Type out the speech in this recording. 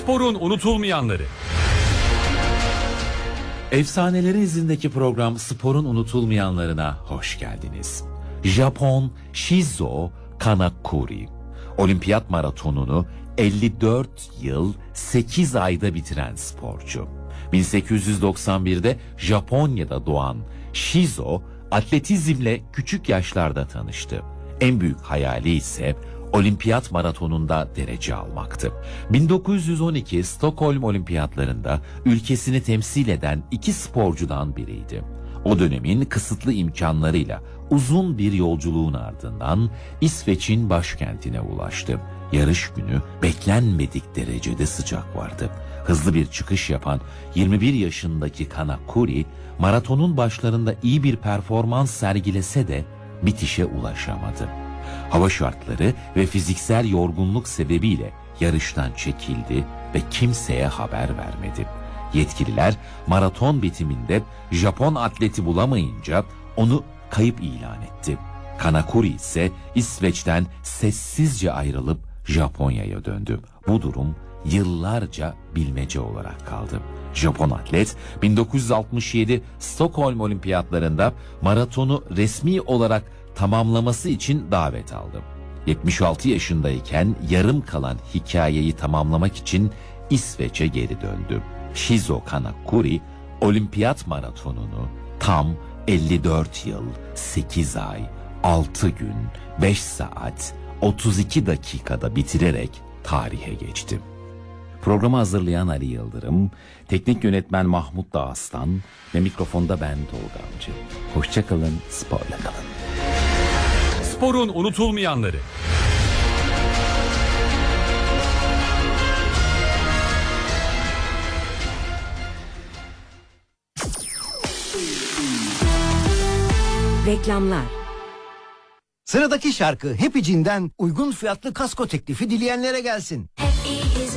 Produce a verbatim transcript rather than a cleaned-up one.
Sporun unutulmayanları. Efsanelerin izindeki program Sporun unutulmayanlarına hoş geldiniz. Japon Shizo Kanakuri olimpiyat maratonunu elli dört yıl sekiz ayda bitiren sporcu. bin sekiz yüz doksan birde Japonya'da doğan Shizo atletizmle küçük yaşlarda tanıştı. En büyük hayali ise olimpiyat maratonunda derece almaktı. bin dokuz yüz on iki Stockholm olimpiyatlarında ülkesini temsil eden iki sporcudan biriydi. O dönemin kısıtlı imkanlarıyla uzun bir yolculuğun ardından İsveç'in başkentine ulaştı. Yarış günü beklenmedik derecede sıcak vardı. Hızlı bir çıkış yapan yirmi bir yaşındaki Kanakuri maratonun başlarında iyi bir performans sergilese de bitişe ulaşamadı. Hava şartları ve fiziksel yorgunluk sebebiyle yarıştan çekildi ve kimseye haber vermedi. Yetkililer maraton bitiminde Japon atleti bulamayınca onu kayıp ilan etti. Kanakuri ise İsveç'ten sessizce ayrılıp Japonya'ya döndü. Bu durum yıllarca bilmece olarak kaldı. Japon atlet bin dokuz yüz altmış yedi Stockholm olimpiyatlarında maratonu resmi olarak tamamlaması için davet aldı. yetmiş altı yaşındayken yarım kalan hikayeyi tamamlamak için İsveç'e geri döndü. Shizo Kanakuri olimpiyat maratonunu tam elli dört yıl, sekiz ay, altı gün, beş saat, otuz iki dakikada bitirerek tarihe geçti. Programı hazırlayan Ali Yıldırım, teknik yönetmen Mahmut Dağıstan ve mikrofonda ben Tolga Avcı. Hoşça kalın, sporla kalın. Sporun unutulmayanları. Reklamlar. Sıradaki şarkı Happy Jean'den uygun fiyatlı kasko teklifi dileyenlere gelsin.